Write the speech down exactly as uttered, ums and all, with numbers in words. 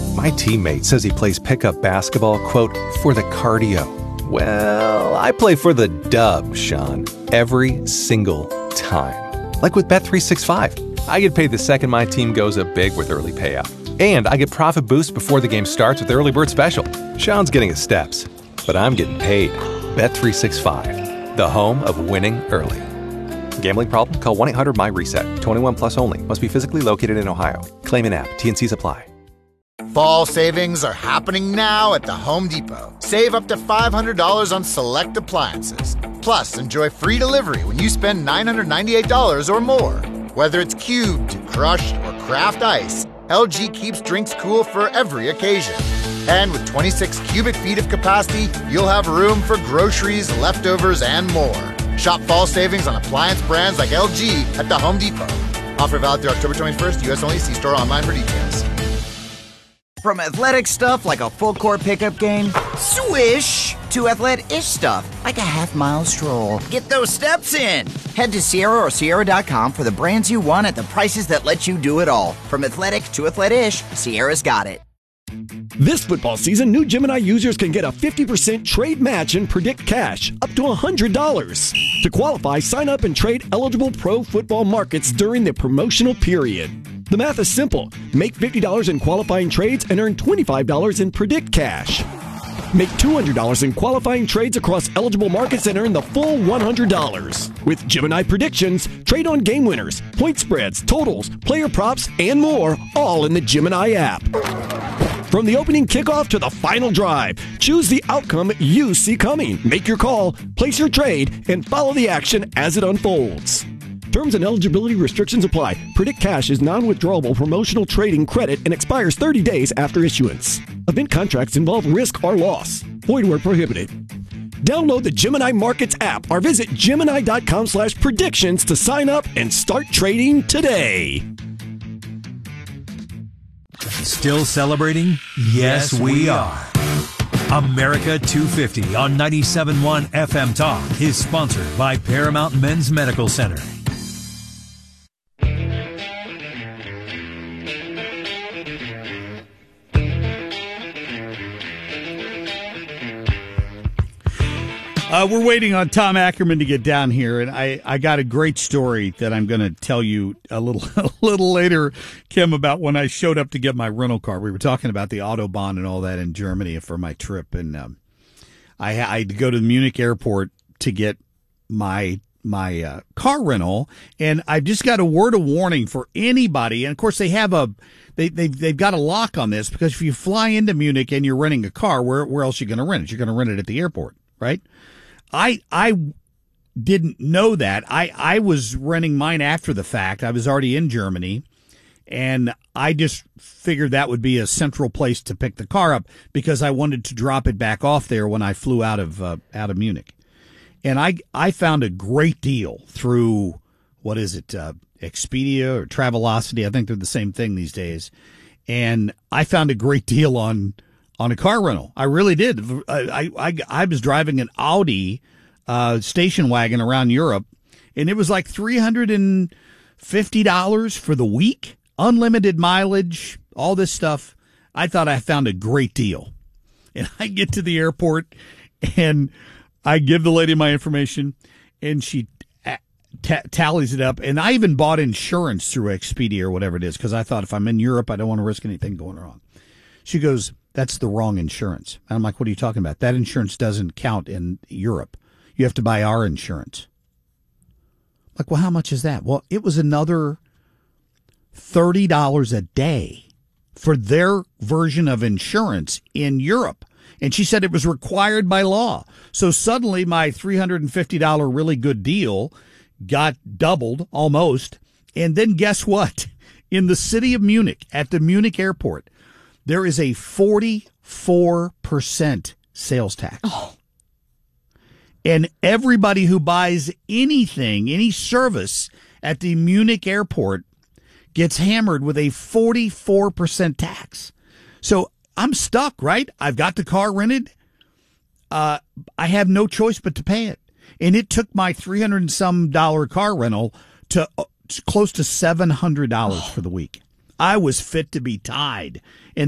My teammate says he plays pickup basketball, quote, for the cardio. Well, I play for the dub, Sean, every single time. Like with Bet three sixty-five. I get paid the second my team goes up big with early payout. And I get profit boost before the game starts with the early bird special. Sean's getting his steps, but I'm getting paid. Bet three sixty-five, the home of winning early. Gambling problem? Call one eight hundred M Y reset. twenty-one plus only. Must be physically located in Ohio. Claim in app. T N Cs apply. Fall savings are happening now at the Home Depot. Save up to five hundred dollars on select appliances. Plus, enjoy free delivery when you spend nine hundred ninety-eight dollars or more. Whether it's cubed, crushed, or craft ice, L G keeps drinks cool for every occasion. And with twenty-six cubic feet of capacity, you'll have room for groceries, leftovers, and more. Shop fall savings on appliance brands like L G at the Home Depot. Offer valid through October twenty-first. U S only. See store online for details. From athletic stuff like a full-court pickup game, swish, to athlete-ish stuff like a half-mile stroll. Get those steps in. Head to Sierra or Sierra dot com for the brands you want at the prices that let you do it all. From athletic to athlete-ish, Sierra's got it. This football season, new Gemini users can get a fifty percent trade match and predict cash up to one hundred dollars. To qualify, sign up and trade eligible pro football markets during the promotional period. The math is simple. Make fifty dollars in qualifying trades and earn twenty-five dollars in predict cash. Make two hundred dollars in qualifying trades across eligible markets and earn the full one hundred dollars. With Gemini Predictions, trade on game winners, point spreads, totals, player props, and more, all in the Gemini app. From the opening kickoff to the final drive, choose the outcome you see coming. Make your call, place your trade, and follow the action as it unfolds. Terms and eligibility restrictions apply. Predict Cash is non-withdrawable promotional trading credit and expires thirty days after issuance. Event contracts involve risk or loss. Void where prohibited. Download the Gemini Markets app or visit Gemini dot com slash predictions to sign up and start trading today. Still celebrating? Yes, we are. America two fifty on ninety-seven point one F M Talk is sponsored by Paramount Men's Medical Center. Uh, we're waiting on Tom Ackerman to get down here, and I, I got a great story that I'm going to tell you a little a little later, Kim, about when I showed up to get my rental car. We were talking about the Autobahn and all that in Germany for my trip, and um, I, I had to go to the Munich airport to get my my uh, car rental, and I've just got a word of warning for anybody. And of course, they have a they they've they've got a lock on this, because if you fly into Munich and you're renting a car, where where else are you going to rent it? You're going to rent it at the airport, right? I I didn't know that. I, I was renting mine after the fact. I was already in Germany, and I just figured that would be a central place to pick the car up, because I wanted to drop it back off there when I flew out of uh, out of Munich. And I I found a great deal through, what is it, uh, Expedia or Travelocity. I think they're the same thing these days. And I found a great deal on on a car rental. I really did. I I, I was driving an Audi uh, station wagon around Europe, and it was like three hundred fifty dollars for the week, unlimited mileage, all this stuff. I thought I found a great deal. And I get to the airport, and I give the lady my information, and she t- tallies it up. And I even bought insurance through Expedia or whatever it is, because I thought if I'm in Europe, I don't want to risk anything going wrong. She goes, "That's the wrong insurance." And I'm like, "What are you talking about? That insurance doesn't count in Europe. You have to buy our insurance." I'm like, "Well, how much is that?" Well, it was another thirty dollars a day for their version of insurance in Europe. And she said it was required by law. So suddenly my three hundred fifty dollars really good deal got doubled almost. And then guess what? In the city of Munich, at the Munich airport, there is a forty-four percent sales tax. Oh. And everybody who buys anything, any service at the Munich airport gets hammered with a forty-four percent tax. So I'm stuck, right? I've got the car rented. Uh, I have no choice but to pay it. And it took my three hundred and some dollar car rental to uh, close to seven hundred dollars for the week. I was fit to be tied. And